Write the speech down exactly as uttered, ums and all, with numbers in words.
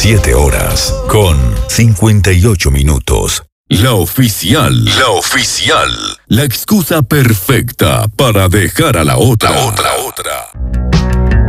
siete horas con cincuenta y ocho minutos. La oficial. La oficial. La excusa perfecta para dejar a la otra. La otra, otra.